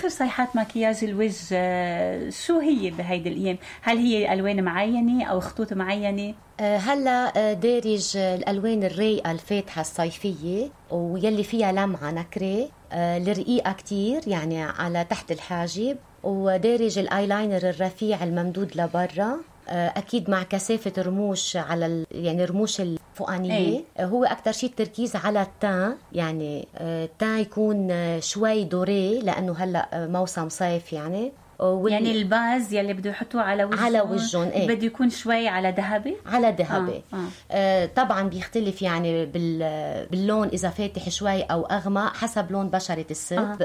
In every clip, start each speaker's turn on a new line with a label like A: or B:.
A: آخر صيحات مكياج الوجه شو هي بهيدي الأيام؟ هل هي ألوان معينة أو خطوط معينة؟
B: هلا دارج الألوان الرايقة الفاتحة الصيفية ويلي فيها لمعة نكرة، الرقيقة كتير يعني على تحت الحاجب، ودارج الآيلاينر الرفيع الممدود لبرا، أكيد مع كثافة رموش على يعني رموش الفوقانية. هو أكتر شيء التركيز على التان، يعني التان يكون شوي دوري لأنه هلأ موسم صيف يعني.
A: يعني الباز يلي بده يحطوه على وجههم بده يكون شوي على ذهبي،
B: على ذهبي. طبعا بيختلف يعني باللون اذا فاتح شوي او اغمق حسب لون بشرة الست.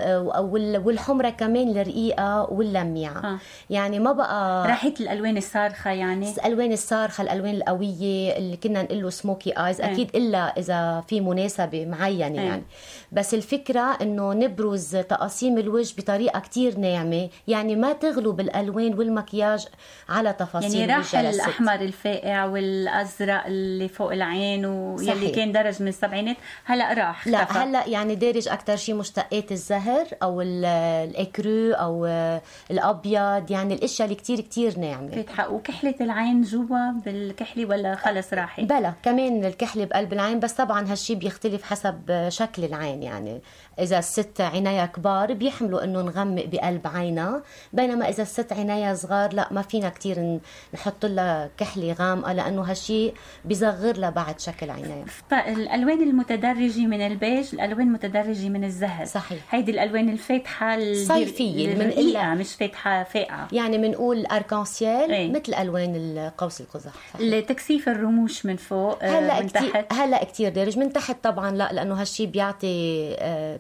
B: والحمرة كمان الرقيقة واللميعة. يعني ما بقى
A: راحت الالوان الصارخة، يعني
B: الالوان الصارخة، الالوان القوية اللي كنا نقول له سموكي ايز، اكيد الا اذا في مناسبة معينة يعني. بس الفكرة انه نبرز تقاسيم الوجه بطريقة كتير ناعمة، يعني ما تغلو بالالوان والمكياج على تفاصيل
A: يعني راح الاحمر الفاقع والازرق اللي فوق العين واللي كان درج من السبعينات هلا راح
B: لا اختفى. هلا يعني دارج اكثر شيء مشتقات الزهر او الاكرو او الابيض، يعني الاشياء اللي كتير كتير ناعمه
A: فاتحه. وكحله العين جوا بالكحله ولا خلص راحت؟
B: بلا كمان الكحله بقلب العين، بس طبعا هالشيء بيختلف حسب شكل العين. يعني اذا الست عينيها كبار بيحملوا انه نغمق بقلب عينها، بينما إذا الست عناية صغار لا ما فينا كتير نحط لها كحلة غامقة لأنه هالشي بيصغر لها بعد شكل عينيها.
A: الألوان المتدرجة من البيج، الألوان المتدرجة من الزهر،
B: صحيح.
A: هيدي الألوان الفاتحة
B: الصيفية
A: الرقيقة مش فاتحة فاقعة،
B: يعني منقول أركانسيال مثل ألوان القوس القزح.
A: لتكثيف الرموش من فوق
B: هلا
A: من تحت.
B: هلا كتير دارج من تحت طبعا لا، لأنه هالشي بيعطي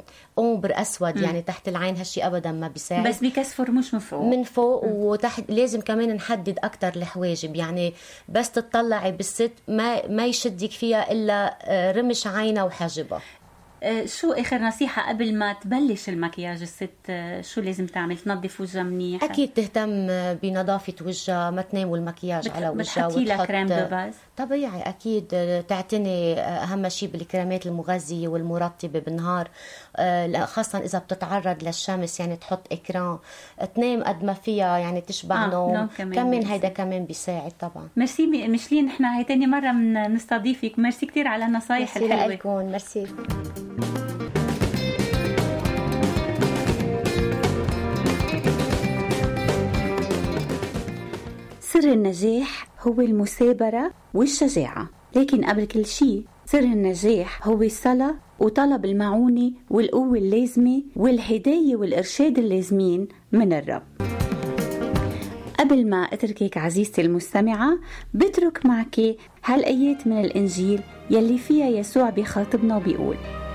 B: أومبر أسود يعني تحت العين، هالشي أبدا ما بيساعد،
A: بس بيكسفوا رموش
B: من فوق وتحت. لازم كمان نحدد أكتر الحواجب، يعني بس تطلعي بالست ما يشدك فيها إلا رمش عينها وحاجبها.
A: شو آخر نصيحة قبل ما تبلش المكياج الست شو لازم تعمل؟ تنظف وجهها منيح،
B: أكيد تهتم بنظافة وجهها، ما تنام والمكياج على وجهها،
A: بتحطي لها كريم دوباز
B: طبيعي أكيد. تعتني أهم شيء بالكريمات المغذية والمرطبة بالنهار، خاصة إذا بتتعرض للشمس، يعني تحط إكران، تنام قد ما فيها، يعني تشبع نوم كمان هيدا كمان بيساعد طبعا.
A: ميرسي مشلين، نحنا هي تاني مرة نستضيفك، ميرسي كتير على النصايح الحلوة.
B: ميرسي لكم. ميرسي.
A: سر النجاح هو المثابرة والشجاعة، لكن قبل كل شيء سر النجاح هو الصلاة وطلب المعونة والقوة اللازمة والهداية والإرشاد اللازمين من الرب. قبل ما أتركك عزيزتي المستمعة، بترك معك هالآيات من الإنجيل يلي فيها يسوع بيخاطبنا وبيقول: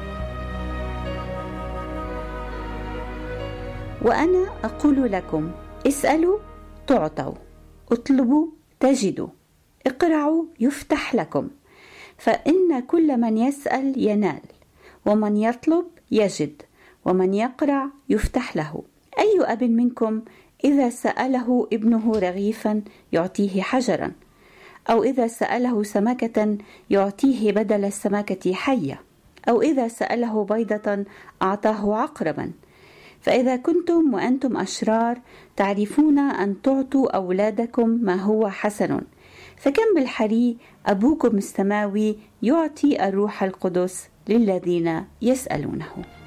A: وأنا أقول لكم اسألوا تعطوا، اطلبوا تجدوا، اقرعوا يفتح لكم، فإن كل من يسأل ينال، ومن يطلب يجد، ومن يقرع يفتح له. أي أب منكم إذا سأله ابنه رغيفا يعطيه حجرا، أو إذا سأله سمكة يعطيه بدل السمكة حية، أو إذا سأله بيضة أعطاه عقربا؟ فإذا كنتم وأنتم أشرار تعرفون أن تعطوا أولادكم ما هو حسن، فكم بالحري أبوكم السماوي يعطي الروح القدس للذين يسألونه.